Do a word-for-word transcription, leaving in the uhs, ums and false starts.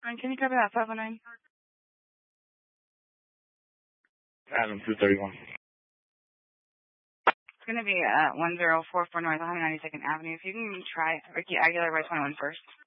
Can you cover that five one nine? Adam two thirty-one. It's going to be uh, one zero four four North one hundred ninety-second Avenue. If you can try Ricky Aguilar by twenty-one first.